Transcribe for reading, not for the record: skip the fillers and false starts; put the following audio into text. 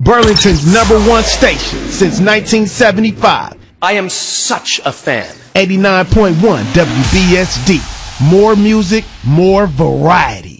Burlington's #1 station since 1975. I am such a fan. 89.1 WBSD. More music, more variety.